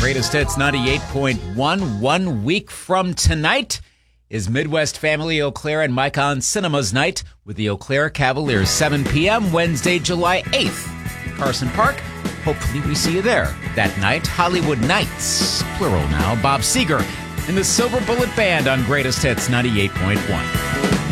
Greatest Hits 98.1. 1 week from tonight is Midwest Family Eau Claire and Micon Cinema's night with the Eau Claire Cavaliers. 7 p.m. Wednesday, July 8th. Carson Park. Hopefully we see you there that night. Hollywood Knights, plural now. Bob Seger and the Silver Bullet Band on Greatest Hits 98.1.